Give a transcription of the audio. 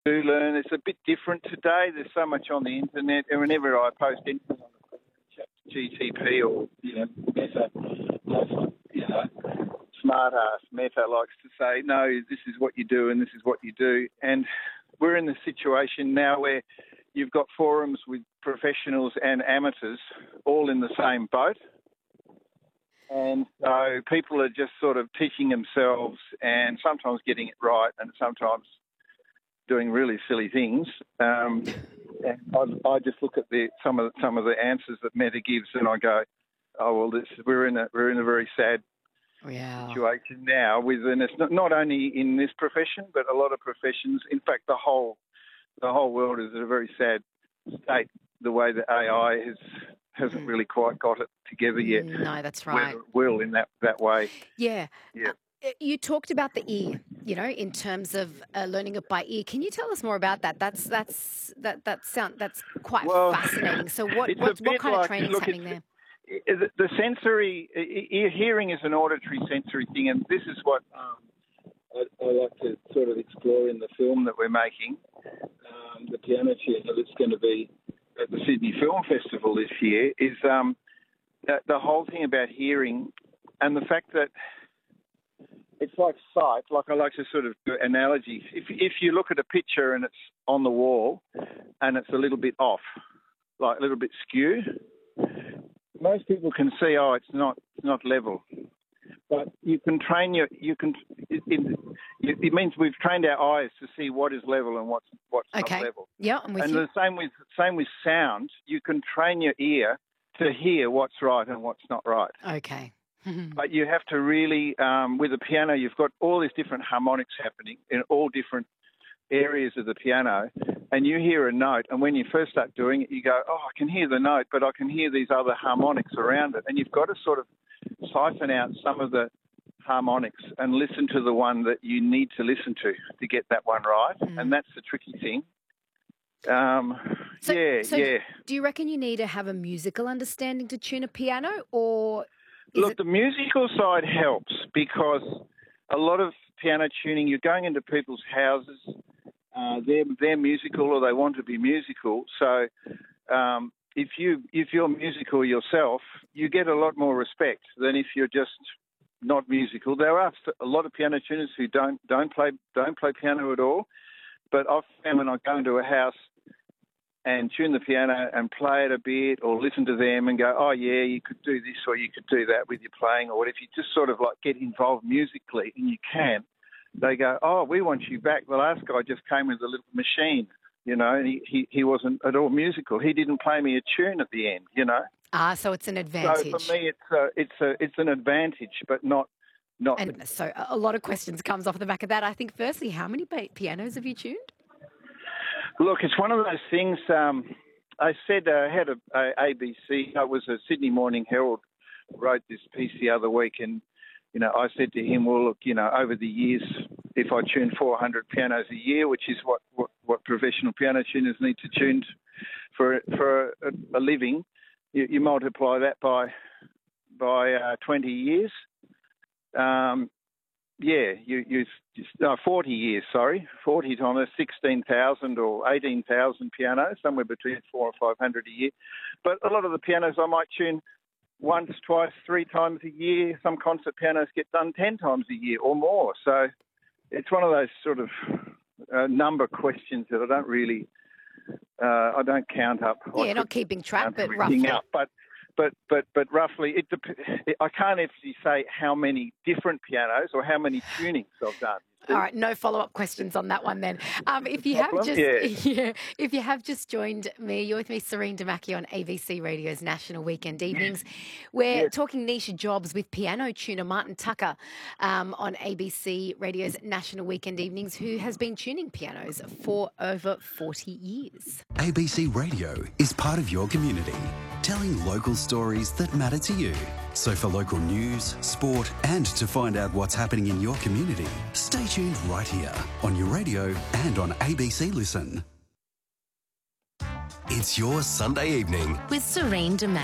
do learn. It's a bit different today. There's so much on the internet, and whenever I post anything on the GTP or Meta, smart ass Meta likes to say, no, this is what you do and this is what you do. And we're in the situation now where you've got forums with professionals and amateurs all in the same boat. And so people are just sort of teaching themselves and sometimes getting it right and sometimes doing really silly things. And I just look at some of the answers that Meta gives and I go, oh, well, we're in a very sad situation now. And it's not only in this profession, but a lot of professions. In fact, the whole world is in a very sad state. The way that AI hasn't really quite got it together yet. No, that's right. Whether it will in that way. Yeah. You talked about the ear, in terms of learning it by ear. Can you tell us more about that? That's quite fascinating. So what kind of training is happening there? The sensory hearing is an auditory sensory thing, and this is what I like to sort of explore in the film that we're making. The piano tuner that's going to be at the Sydney Film Festival this year is the whole thing about hearing and the fact that it's like sight. Like I like to sort of do analogies. If you look at a picture and it's on the wall and it's a little bit off, like a little bit skewed, most people can see, it's not level. But you can train it means we've trained our eyes to see what is level and what's not level. Yeah, I'm with you. And the same with sound. You can train your ear to hear what's right and what's not right. Okay. But you have to really, with a piano, you've got all these different harmonics happening in all different areas of the piano, and you hear a note, and when you first start doing it, you go, I can hear the note, but I can hear these other harmonics around it, and you've got to sort of siphon out some of the harmonics and listen to the one that you need to listen to get that one right, and that's the tricky thing. Do you reckon you need to have a musical understanding to tune a piano, or Look, the musical side helps because a lot of piano tuning, you're going into people's houses, they're musical or they want to be musical. So if you're musical yourself, you get a lot more respect than if you're just not musical. There are a lot of piano tuners who don't play piano at all, but I've found when I go into a house and tune the piano and play it a bit or listen to them and go, you could do this or you could do that with your playing, or what if you just sort of like get involved musically, and you can, they go, we want you back. The last guy just came with a little machine, and he wasn't at all musical. He didn't play me a tune at the end, So it's an advantage. So for me, it's an advantage, but not. And so a lot of questions comes off the back of that. I think firstly, how many pianos have you tuned? Look, it's one of those things. I said I had a ABC. It was a Sydney Morning Herald wrote this piece the other week, and I said to him, well, look, over the years, if I tune 400 pianos a year, which is what professional piano tuners need to tune for a living, you multiply that by 20 years. 40 years, 40 times 16,000 or 18,000 pianos, somewhere between 400 or 500 a year. But a lot of the pianos I might tune once, twice, 3 times a year. Some concert pianos get done 10 times a year or more. So it's one of those sort of number questions that I don't really, I don't count up. You're not keeping track, but roughly. But roughly, I can't actually say how many different pianos or how many tunings I've done. All right, no follow-up questions on that one then. If you have just joined me, you're with me, Serene Damaki, on ABC Radio's National Weekend Evenings. We're talking niche jobs with piano tuner Martin Tucker on ABC Radio's National Weekend Evenings, who has been tuning pianos for over 40 years. ABC Radio is part of your community, telling local stories that matter to you. So for local news, sport, and to find out what's happening in your community, stay tuned right here on your radio and on ABC Listen. It's your Sunday evening with Serene Damaki.